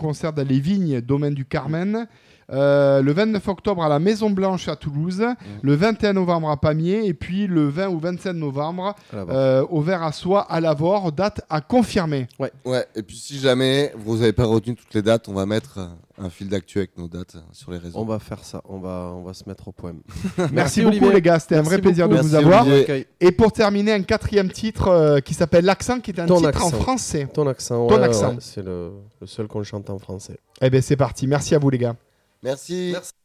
concert dans les vignes Domaine du Carmen. Le 29 octobre à la Maison Blanche à Toulouse, le 21 novembre à Pamiers et puis le 20 ou 25 novembre au Verre à Soie à Lavore, date à confirmer. Ouais, et puis si jamais vous n'avez pas retenu toutes les dates, on va mettre un fil d'actu avec nos dates sur les réseaux. On va faire ça, on va se mettre au poème. Merci beaucoup les gars, c'était un vrai plaisir de vous avoir. Et pour terminer, un 4e titre qui s'appelle L'Accent, qui est un titre en français. Ton accent, Ton accent. C'est le seul qu'on chante en français. Eh bien c'est parti, merci à vous les gars. Merci.